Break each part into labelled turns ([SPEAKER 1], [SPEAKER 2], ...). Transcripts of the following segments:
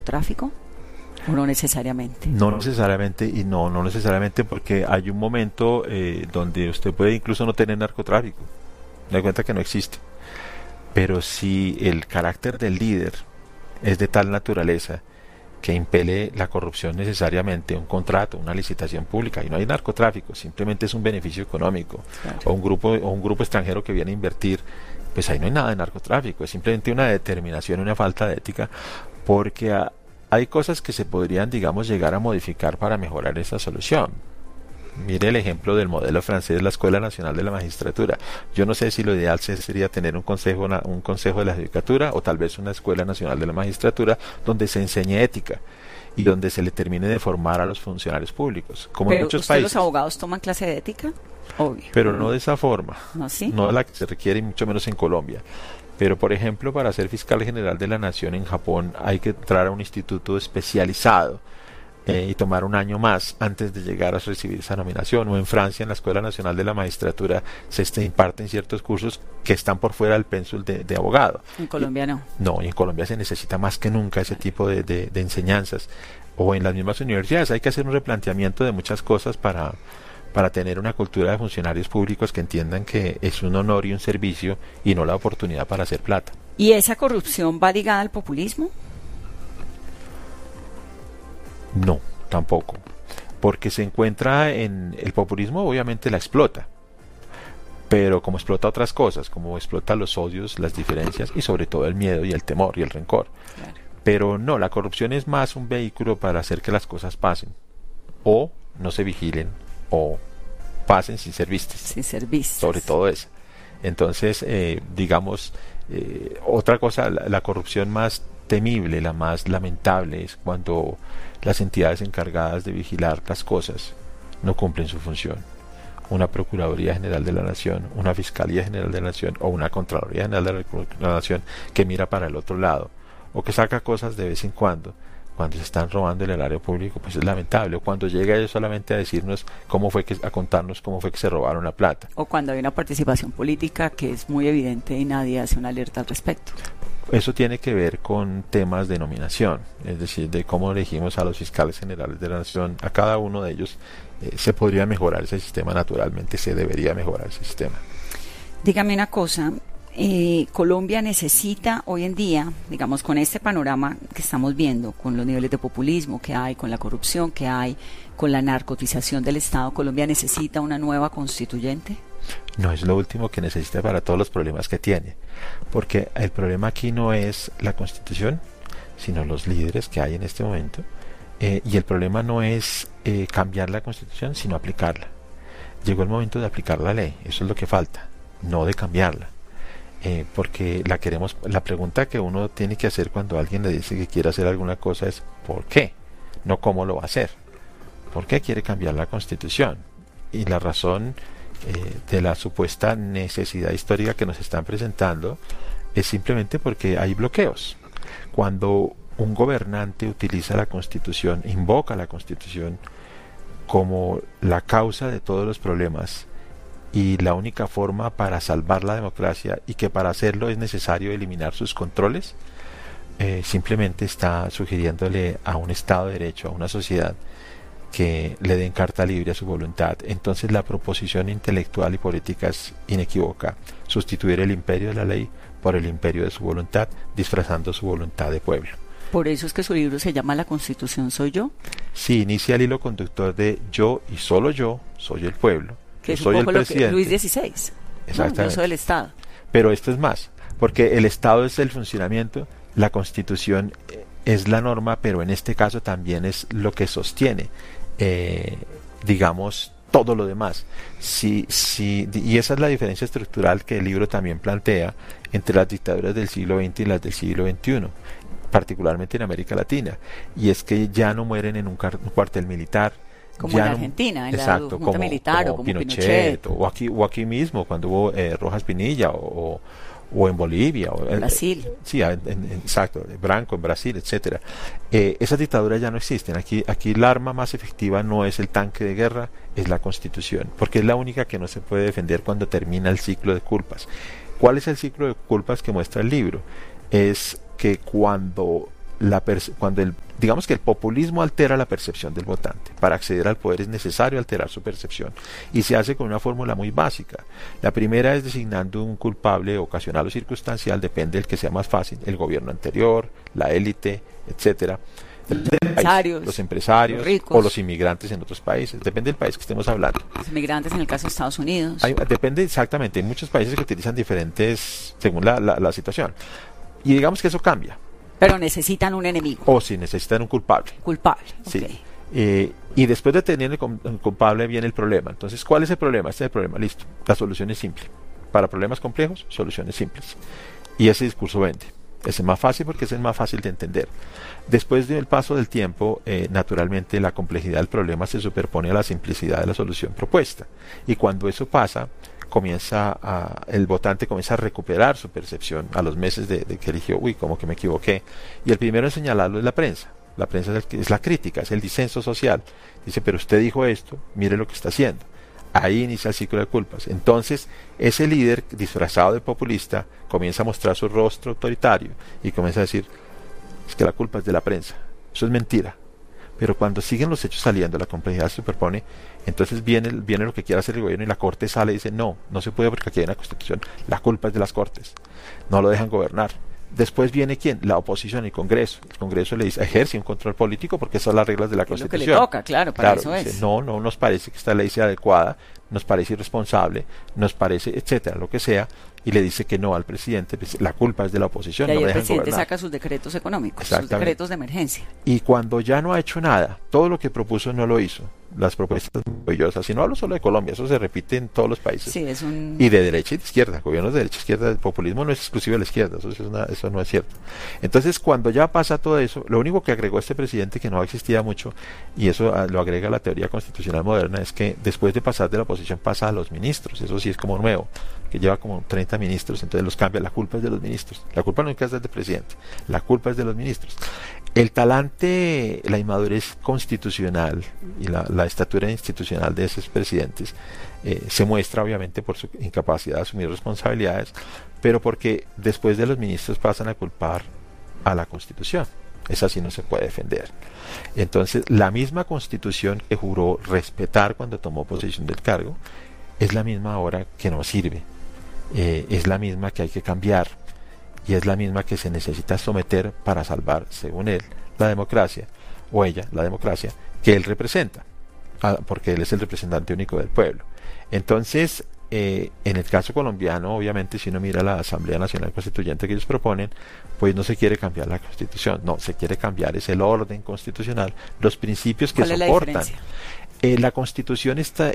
[SPEAKER 1] narcotráfico o no necesariamente?
[SPEAKER 2] No necesariamente, y no necesariamente, porque hay un momento donde usted puede incluso no tener narcotráfico, me da cuenta que no existe, pero si el carácter del líder es de tal naturaleza que impele la corrupción necesariamente, un contrato, una licitación pública, y no hay narcotráfico, simplemente es un beneficio económico, claro, o un grupo extranjero que viene a invertir, pues ahí no hay nada de narcotráfico, es simplemente una determinación, una falta de ética, porque hay cosas que se podrían, digamos, llegar a modificar para mejorar esa solución. Mire el ejemplo del modelo francés, la Escuela Nacional de la Magistratura. Yo no sé si lo ideal sería tener un consejo de la Judicatura o tal vez una Escuela Nacional de la Magistratura donde se enseñe ética y donde se le termine de formar a los funcionarios públicos, como en muchos países.
[SPEAKER 1] ¿Los abogados toman clase de ética? Obvio.
[SPEAKER 2] Pero no de esa forma,
[SPEAKER 1] ¿No, sí?
[SPEAKER 2] No de la que se requiere y mucho menos en Colombia. Pero, por ejemplo, para ser fiscal general de la Nación en Japón hay que entrar a un instituto especializado y tomar un año más antes de llegar a recibir esa nominación. O en Francia, en la Escuela Nacional de la Magistratura, se imparten ciertos cursos que están por fuera del pénsul de abogado.
[SPEAKER 1] En Colombia no.
[SPEAKER 2] No, y en Colombia se necesita más que nunca ese tipo de enseñanzas. O en las mismas universidades hay que hacer un replanteamiento de muchas cosas para tener una cultura de funcionarios públicos que entiendan que es un honor y un servicio y no la oportunidad para hacer plata.
[SPEAKER 1] ¿Y esa corrupción va ligada al populismo?
[SPEAKER 2] No, tampoco, porque se encuentra en el populismo, obviamente la explota, pero como explota otras cosas, como explota los odios, las diferencias y sobre todo el miedo y el temor y el rencor. Claro. Pero no, la corrupción es más un vehículo para hacer que las cosas pasen o no se vigilen o pasen sin ser vistas.
[SPEAKER 1] Sin ser vistas.
[SPEAKER 2] Sobre todo eso. Entonces, digamos, otra cosa, la corrupción más temible, la más lamentable es cuando las entidades encargadas de vigilar las cosas no cumplen su función. Una Procuraduría General de la Nación, una Fiscalía General de la Nación o una Contraloría General de la Nación que mira para el otro lado o que saca cosas de vez en cuando se están robando el erario público, pues es lamentable. O cuando llega ellos solamente a decirnos a contarnos cómo fue que se robaron la plata.
[SPEAKER 1] O cuando hay una participación política que es muy evidente y nadie hace una alerta al respecto.
[SPEAKER 2] Eso tiene que ver con temas de nominación, es decir, de cómo elegimos a los fiscales generales de la Nación. A cada uno de ellos se podría mejorar ese sistema, naturalmente se debería mejorar ese sistema.
[SPEAKER 1] Dígame una cosa, Colombia necesita hoy en día, digamos, con este panorama que estamos viendo, con los niveles de populismo que hay, con la corrupción que hay, con la narcotización del Estado, ¿Colombia necesita una nueva constituyente?
[SPEAKER 2] No, es lo último que necesita para todos los problemas que tiene, porque el problema aquí no es la Constitución, sino los líderes que hay en este momento, y el problema no es cambiar la Constitución, sino aplicarla. Llegó el momento de aplicar la ley, eso es lo que falta, no de cambiarla. Porque la pregunta que uno tiene que hacer cuando alguien le dice que quiere hacer alguna cosa es ¿por qué? No cómo lo va a hacer. ¿Por qué quiere cambiar la Constitución? Y la razón de la supuesta necesidad histórica que nos están presentando es simplemente porque hay bloqueos. Cuando un gobernante utiliza la Constitución, invoca la Constitución como la causa de todos los problemas y la única forma para salvar la democracia, y que para hacerlo es necesario eliminar sus controles, simplemente está sugiriéndole a un Estado de Derecho, a una sociedad, que le den carta libre a su voluntad. Entonces la proposición intelectual y política es inequívoca: sustituir el imperio de la ley por el imperio de su voluntad, disfrazando su voluntad de pueblo.
[SPEAKER 1] Por eso es que su libro se llama La Constitución soy yo.
[SPEAKER 2] Sí, inicia el hilo conductor de yo y solo yo soy el pueblo.
[SPEAKER 1] Que
[SPEAKER 2] soy el presidente.
[SPEAKER 1] Luis XVI.
[SPEAKER 2] Exactamente.
[SPEAKER 1] No, yo soy el Estado.
[SPEAKER 2] Pero esto es más, porque el Estado es el funcionamiento, la Constitución es la norma, pero en este caso también es lo que sostiene, digamos, todo lo demás. Y esa es la diferencia estructural que el libro también plantea entre las dictaduras del siglo XX y las del siglo XXI, particularmente en América Latina, y es que ya no mueren en un cuartel militar,
[SPEAKER 1] como en Argentina, en la Junta Militar, o como Pinochet.
[SPEAKER 2] O aquí mismo, cuando hubo Rojas Pinilla, o en Bolivia. O
[SPEAKER 1] en Brasil.
[SPEAKER 2] Sí, exacto, Branco en Brasil, etcétera. Esas dictaduras ya no existen. Aquí el arma más efectiva no es el tanque de guerra, es la Constitución, porque es la única que no se puede defender cuando termina el ciclo de culpas. ¿Cuál es el ciclo de culpas que muestra el libro? Es que cuando digamos que el populismo altera la percepción del votante. Para acceder al poder es necesario alterar su percepción y se hace con una fórmula muy básica. La primera es designando un culpable ocasional o circunstancial, depende del que sea más fácil, el gobierno anterior, la élite, etcétera. Los empresarios
[SPEAKER 1] los ricos,
[SPEAKER 2] o los inmigrantes en otros países, depende del país que estemos hablando.
[SPEAKER 1] Los inmigrantes en el caso de Estados Unidos.
[SPEAKER 2] Depende exactamente, hay muchos países que utilizan diferentes según la situación. Y digamos que eso cambia.
[SPEAKER 1] Pero necesitan un enemigo.
[SPEAKER 2] O si necesitan un culpable.
[SPEAKER 1] Culpable,
[SPEAKER 2] sí.
[SPEAKER 1] Okay.
[SPEAKER 2] Y después de tener el culpable viene el problema. Entonces, ¿cuál es el problema? Este es el problema, listo. La solución es simple. Para problemas complejos, soluciones simples. Y ese discurso vende. Es el más fácil porque es el más fácil de entender. Después del paso del tiempo, naturalmente la complejidad del problema se superpone a la simplicidad de la solución propuesta. Y cuando eso pasa, el votante comienza a recuperar su percepción a los meses de que eligió, como que me equivoqué. Y el primero en señalarlo es la prensa. La prensa es la crítica, es el disenso social. Dice, pero usted dijo esto, mire lo que está haciendo. Ahí inicia el ciclo de culpas. Entonces, ese líder disfrazado de populista comienza a mostrar su rostro autoritario y comienza a decir, es que la culpa es de la prensa. Eso es mentira. Pero cuando siguen los hechos saliendo, la complejidad se superpone, entonces viene lo que quiere hacer el gobierno y la corte sale y dice, no se puede porque aquí hay una constitución. La culpa es de las cortes. No lo dejan gobernar. Después viene ¿quién? La oposición, el Congreso. El Congreso le dice, ejerce un control político porque esas son las reglas de la Constitución.
[SPEAKER 1] Es lo que le toca, claro, para eso
[SPEAKER 2] dice,
[SPEAKER 1] es.
[SPEAKER 2] No nos parece que esta ley sea adecuada, nos parece irresponsable, nos parece, etcétera, lo que sea, y le dice que no al presidente, pues, la culpa es de la oposición,
[SPEAKER 1] y ahí
[SPEAKER 2] no me
[SPEAKER 1] el
[SPEAKER 2] dejan
[SPEAKER 1] presidente
[SPEAKER 2] gobernar.
[SPEAKER 1] saca sus decretos económicos, sus decretos de emergencia.
[SPEAKER 2] Y cuando ya no ha hecho nada, todo lo que propuso no lo hizo. Las propuestas maravillosas, y no hablo solo de Colombia, eso se repite en todos los países.
[SPEAKER 1] Sí,
[SPEAKER 2] y de derecha y de izquierda, gobiernos de derecha y izquierda, el populismo no es exclusivo de la izquierda, eso no es cierto. Entonces, cuando ya pasa todo eso, lo único que agregó este presidente, que no existía mucho, y eso lo agrega la teoría constitucional moderna, es que después de pasar de la oposición pasa a los ministros, eso sí es como nuevo, que lleva como 30 ministros, entonces los cambia, la culpa es de los ministros, la culpa nunca es del presidente, la culpa es de los ministros. El talante, la inmadurez constitucional y la estatura institucional de esos presidentes se muestra obviamente por su incapacidad de asumir responsabilidades, pero porque después de los ministros pasan a culpar a la Constitución. Esa sí no se puede defender. Entonces, la misma Constitución que juró respetar cuando tomó posesión del cargo, es la misma ahora que no sirve. Es la misma que hay que cambiar. Y es la misma que se necesita someter para salvar, según él, la democracia, o ella, la democracia, que él representa, porque él es el representante único del pueblo. Entonces, en el caso colombiano, obviamente, si uno mira la Asamblea Nacional Constituyente que ellos proponen, pues no se quiere cambiar la Constitución, no, se quiere cambiar es el orden constitucional, los principios que soportan. La Constitución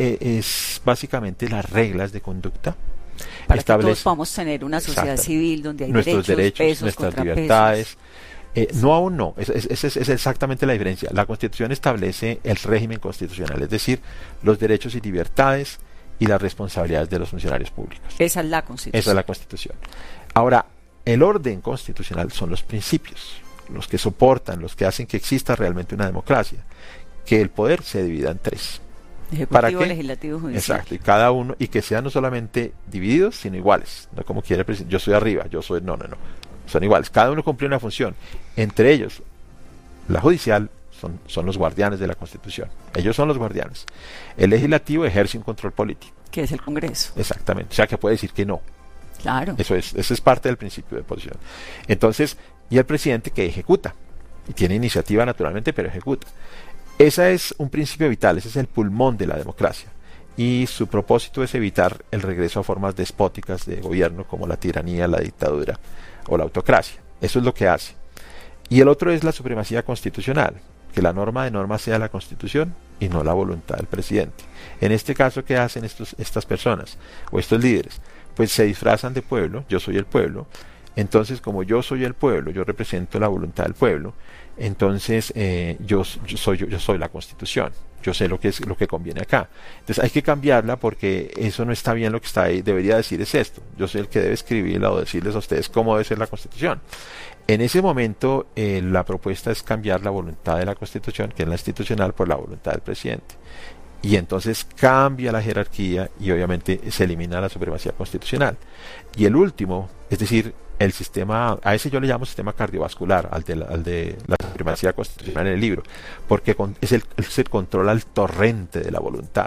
[SPEAKER 2] es básicamente las reglas de conducta.
[SPEAKER 1] Para que todos podamos tener una sociedad civil donde hay nuestros derechos, pesos,
[SPEAKER 2] nuestras libertades. Aún no, es exactamente la diferencia. La Constitución establece el régimen constitucional, es decir, los derechos y libertades y las responsabilidades de los funcionarios públicos.
[SPEAKER 1] Esa es la Constitución.
[SPEAKER 2] Esa es la Constitución. Ahora, el orden constitucional son los principios, los que soportan, los que hacen que exista realmente una democracia, que el poder se divida en tres.
[SPEAKER 1] Ejecutivo, legislativo, judicial.
[SPEAKER 2] Exacto, y cada uno, y que sean no solamente divididos, sino iguales, no como quiere el presidente, yo soy arriba, yo soy, no, son iguales, cada uno cumple una función, entre ellos, la judicial son los guardianes de la Constitución, ellos son los guardianes, el legislativo ejerce un control político.
[SPEAKER 1] Que es el Congreso.
[SPEAKER 2] Exactamente, o sea que puede decir que no.
[SPEAKER 1] Claro.
[SPEAKER 2] Ese es parte del principio de oposición. Entonces, y el presidente que ejecuta, y tiene iniciativa naturalmente, pero ejecuta. Ese es un principio vital, ese es el pulmón de la democracia. Y su propósito es evitar el regreso a formas despóticas de gobierno como la tiranía, la dictadura o la autocracia. Eso es lo que hace. Y el otro es la supremacía constitucional, que la norma de normas sea la Constitución y no la voluntad del presidente. En este caso, ¿qué hacen estas personas o estos líderes? Pues se disfrazan de pueblo, yo soy el pueblo. Entonces, como yo soy el pueblo, yo represento la voluntad del pueblo, entonces yo soy la Constitución, yo sé lo que conviene acá. Entonces hay que cambiarla porque eso no está bien, lo que está ahí, debería decir es esto, yo soy el que debe escribirla o decirles a ustedes cómo debe ser la Constitución. En ese momento la propuesta es cambiar la voluntad de la Constitución, que es la institucional, por la voluntad del presidente. Y entonces cambia la jerarquía y obviamente se elimina la supremacía constitucional. Y el último, es decir, el sistema, a ese yo le llamo sistema cardiovascular, al de la supremacía constitucional en el libro, porque es el control al torrente de la voluntad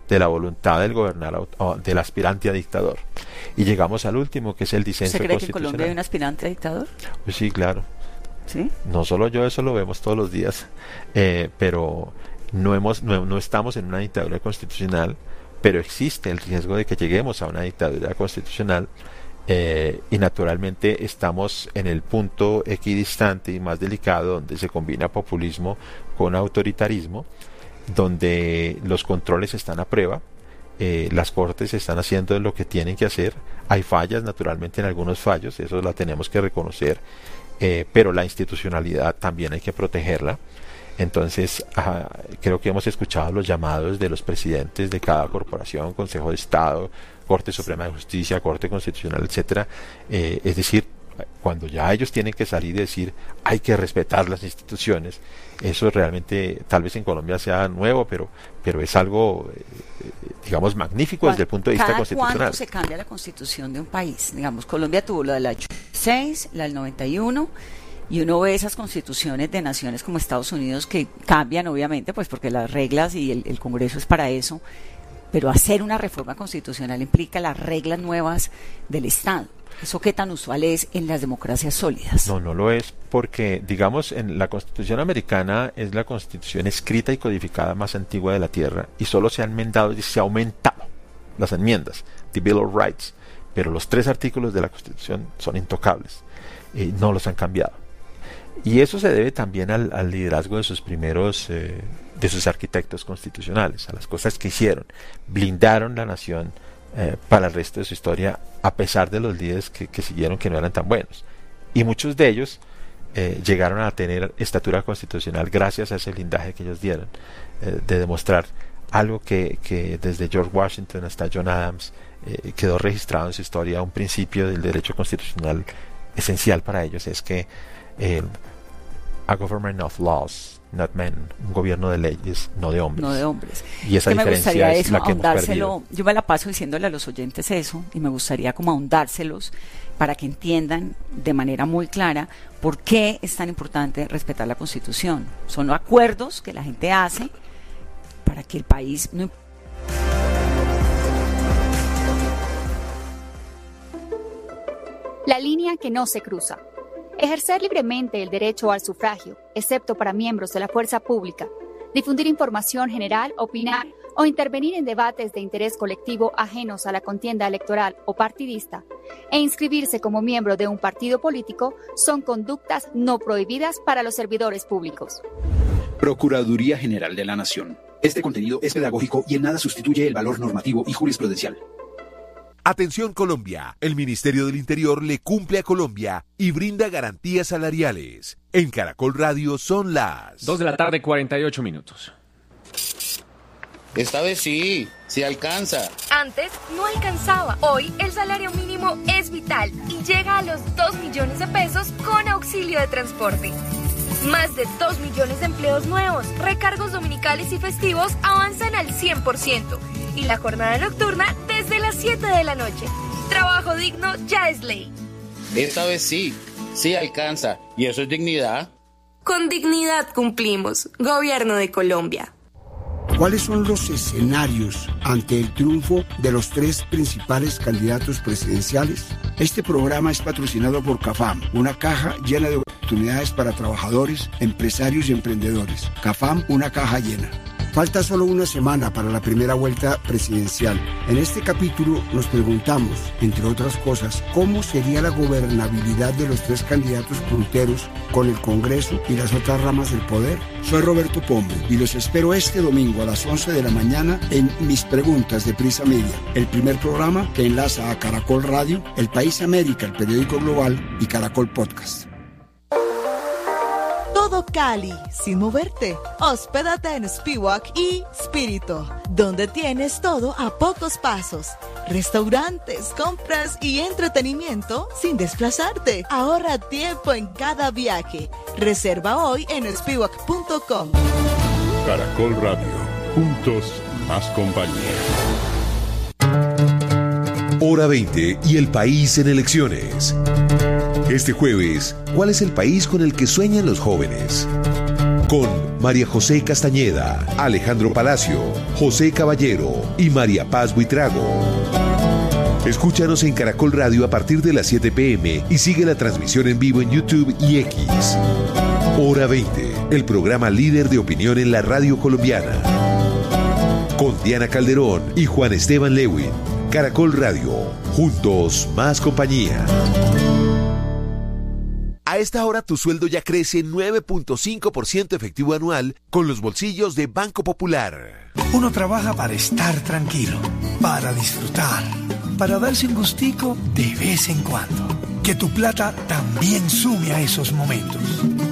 [SPEAKER 2] del gobernador, del aspirante a dictador. Y llegamos al último, que es el disenso
[SPEAKER 1] constitucional. ¿Usted cree que en Colombia hay un aspirante a dictador?
[SPEAKER 2] Pues sí, claro.
[SPEAKER 1] ¿Sí?
[SPEAKER 2] No solo yo, eso lo vemos todos los días, pero no estamos en una dictadura constitucional, pero existe el riesgo de que lleguemos a una dictadura constitucional, y naturalmente estamos en el punto equidistante y más delicado donde se combina populismo con autoritarismo, donde los controles están a prueba, las cortes están haciendo lo que tienen que hacer, hay fallas naturalmente en algunos fallos, eso la tenemos que reconocer, pero la institucionalidad también hay que protegerla. Entonces creo que hemos escuchado los llamados de los presidentes de cada corporación, Consejo de Estado, Corte Suprema de Justicia, Corte Constitucional, etcétera. Es decir, cuando ya ellos tienen que salir y decir hay que respetar las instituciones, eso realmente tal vez en Colombia sea nuevo, pero es algo digamos magnífico desde el punto de vista constitucional.
[SPEAKER 1] ¿Cuándo se cambia la constitución de un país? Digamos, Colombia tuvo la del 86, la del 91, y uno ve esas constituciones de naciones como Estados Unidos que cambian obviamente, pues porque las reglas y el Congreso es para eso, pero hacer una reforma constitucional implica las reglas nuevas del Estado. ¿Eso qué tan usual es en las democracias sólidas?
[SPEAKER 2] No lo es, porque, digamos, en la Constitución americana es la Constitución escrita y codificada más antigua de la Tierra, y solo se han enmendado y se ha aumentado las enmiendas, the Bill of Rights, pero los 3 artículos de la Constitución son intocables, no los han cambiado. Y eso se debe también al liderazgo de sus primeros, de sus arquitectos constitucionales, a las cosas que hicieron, blindaron la nación para el resto de su historia, a pesar de los líderes que siguieron que no eran tan buenos, y muchos de ellos llegaron a tener estatura constitucional gracias a ese blindaje que ellos dieron, de demostrar algo que desde George Washington hasta John Adams quedó registrado en su historia, un principio del derecho constitucional esencial para ellos, es que a government of laws, not men, un gobierno de leyes, no de hombres.
[SPEAKER 1] No de hombres.
[SPEAKER 2] Y esa diferencia es la que hemos perdido.
[SPEAKER 1] Yo me la paso diciéndole a los oyentes eso, y me gustaría como ahondárselos para que entiendan de manera muy clara por qué es tan importante respetar la Constitución. Son acuerdos que la gente hace para que el país no...
[SPEAKER 3] La línea que no se cruza. Ejercer libremente el derecho al sufragio, excepto para miembros de la fuerza pública, difundir información general, opinar o intervenir en debates de interés colectivo ajenos a la contienda electoral o partidista, e inscribirse como miembro de un partido político son conductas no prohibidas para los servidores públicos.
[SPEAKER 4] Procuraduría General de la Nación. Este contenido es pedagógico y en nada sustituye el valor normativo y jurisprudencial.
[SPEAKER 5] Atención Colombia, el Ministerio del Interior le cumple a Colombia y brinda garantías salariales. En Caracol Radio son las
[SPEAKER 6] 2:48 p.m.
[SPEAKER 7] Esta vez sí alcanza.
[SPEAKER 8] Antes no alcanzaba. Hoy el salario mínimo es vital y llega a los 2 millones de pesos con auxilio de transporte. Más de 2 millones de empleos nuevos, recargos dominicales y festivos avanzan al 100%. Y la jornada nocturna desde las 7 de la noche. Trabajo digno ya es ley.
[SPEAKER 7] Esta vez sí alcanza. ¿Y eso es dignidad?
[SPEAKER 8] Con dignidad cumplimos. Gobierno de Colombia.
[SPEAKER 9] ¿Cuáles son los escenarios ante el triunfo de los 3 principales candidatos presidenciales? Este programa es patrocinado por CAFAM, una caja llena de oportunidades para trabajadores, empresarios y emprendedores. CAFAM, una caja llena. Falta solo una semana para la primera vuelta presidencial. En este capítulo nos preguntamos, entre otras cosas, cómo sería la gobernabilidad de los 3 candidatos punteros con el Congreso y las otras ramas del poder. Soy Roberto Pombo y los espero este domingo a las 11 de la mañana en Mis Preguntas de Prisa Media, el primer programa que enlaza a Caracol Radio, El País América, el periódico global, y Caracol Podcast.
[SPEAKER 10] Todo Cali, sin moverte. Hospédate en Spiwak y Spirito, donde tienes todo a pocos pasos. Restaurantes, compras y entretenimiento sin desplazarte. Ahorra tiempo en cada viaje. Reserva hoy en spiwak.com.
[SPEAKER 11] Caracol Radio, juntos más compañía.
[SPEAKER 5] Hora 20 y el país en elecciones. Este jueves, ¿cuál es el país con el que sueñan los jóvenes? Con María José Castañeda, Alejandro Palacio, José Caballero y María Paz Buitrago. Escúchanos en Caracol Radio a partir de las 7 p.m. y sigue la transmisión en vivo en YouTube y X. Hora 20, el programa líder de opinión en la radio colombiana. Con Diana Calderón y Juan Esteban Lewin. Caracol Radio, juntos más compañía.
[SPEAKER 6] A esta hora tu sueldo ya crece 9.5% efectivo anual con los bolsillos de Banco Popular.
[SPEAKER 12] Uno trabaja para estar tranquilo, para disfrutar, para darse un gustico de vez en cuando. Que tu plata también sume a esos momentos.